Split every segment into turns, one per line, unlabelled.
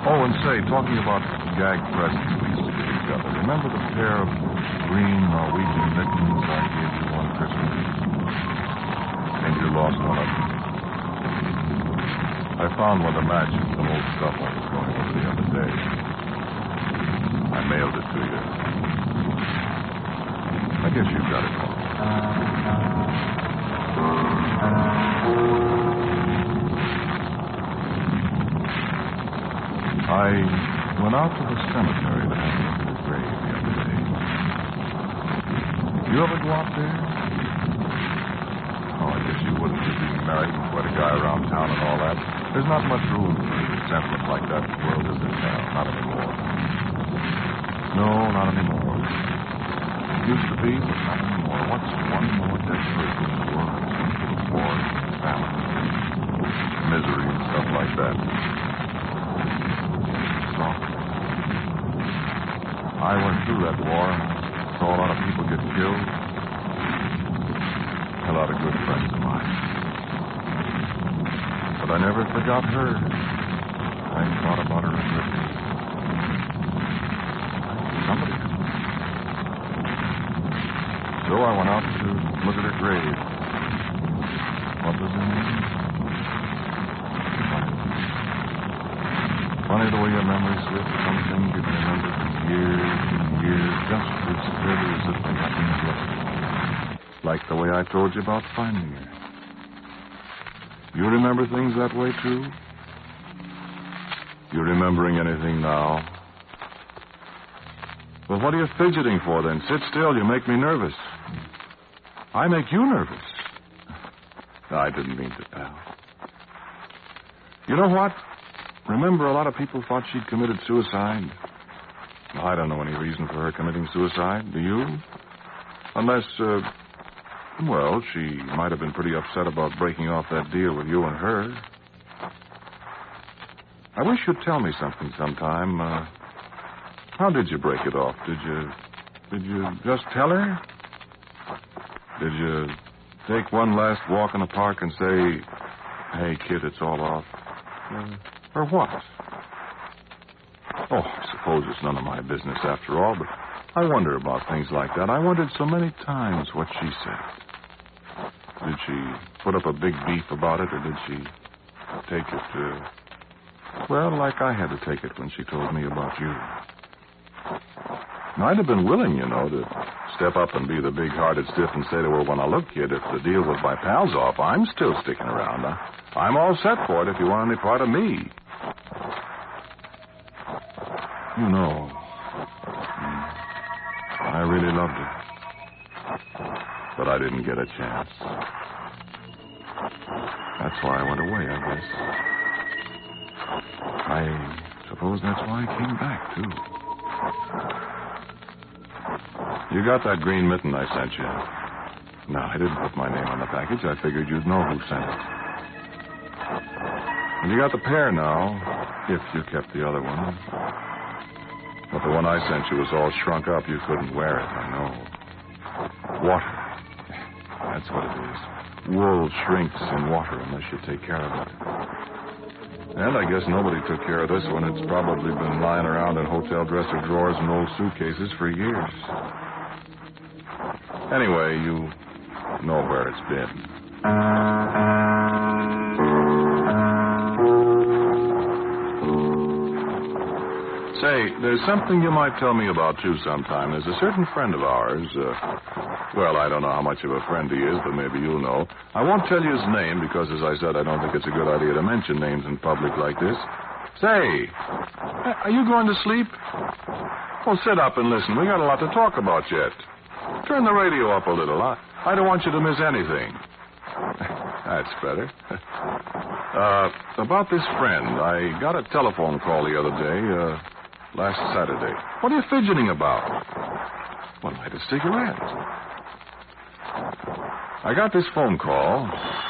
Oh, and say, talking about gag presents we used to give each other, remember the pair of green Norwegian mittens I gave you one Christmas? And you lost one of them. I found one to match some old stuff I was going over the other day. I mailed it to you. I guess you got it all. I went out to the cemetery to have a look at the grave the other day. You ever go out there? Oh, I guess you wouldn't. You'd be married and quite a guy around town and all that. There's not much room for sentiment like that in the world, is there now? Not anymore. No, not anymore. It used to be, but not anymore. What's one more desperate in the world for the war and famine, misery and stuff like that? So, I went through that war and saw a lot of people get killed. A lot of good friends of mine. But I never forgot her. I thought about her a good deal. Somebody did. So I went out to look at her grave. What was her name? Funny the way your memory slips. Some things you can remember for years and years, just as clearly as if they happened yesterday. Like the way I told you about finding her. You remember things that way, too? You remembering anything now? Well, what are you fidgeting for, then? Sit still. You make me nervous. I make you nervous. I didn't mean to, pal. You know what? Remember, a lot of people thought she'd committed suicide. Well, I don't know any reason for her committing suicide. Do you? Unless, well, she might have been pretty upset about breaking off that deal with you and her. I wish you'd tell me something sometime. How did you break it off? Did you just tell her? Did you take one last walk in the park and say, hey, kid, it's all off? Or what? Oh, I suppose it's none of my business after all, but I wonder about things like that. I wondered so many times what she said. Did she put up a big beef about it, or did she take it, well, like I had to take it when she told me about you? And I'd have been willing, you know, to step up and be the big-hearted stiff and say to her, well, now, look, kid, if the deal with my pals off, I'm still sticking around. I'm all set for it if you want any part of me. You know, I really loved her. But I didn't get a chance. That's why I went away, I guess. I suppose that's why I came back, too. You got that green mitten I sent you. No, I didn't put my name on the package. I figured you'd know who sent it. And you got the pair now, if you kept the other one. But the one I sent you was all shrunk up. You couldn't wear it, I know. Water. That's what it is. Wool shrinks in water unless you take care of it. And I guess nobody took care of this one. It's probably been lying around in hotel dresser drawers and old suitcases for years. Anyway, you know where it's been. Say, there's something you might tell me about, too, sometime. There's a certain friend of ours. Well, I don't know how much of a friend he is, but maybe you'll know. I won't tell you his name because, as I said, I don't think it's a good idea to mention names in public like this. Say, are you going to sleep? Well, sit up and listen. We got a lot to talk about yet. Turn the radio up a little. I don't want you to miss anything. That's better. About this friend, I got a telephone call the other day, last Saturday. What are you fidgeting about? Well, light a cigarette. I got this phone call,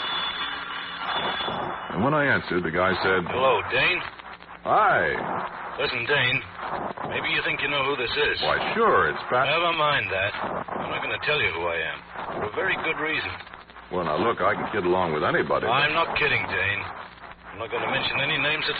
and when I answered, the guy said...
Hello, Dane?
Hi.
Listen, Dane, maybe you think you know who this is.
Why, sure, it's Pat...
Never mind that. I'm not going to tell you who I am, for a very good reason.
Well, now, look, I can kid along with anybody.
I'm not kidding, Dane. I'm not going to mention any names at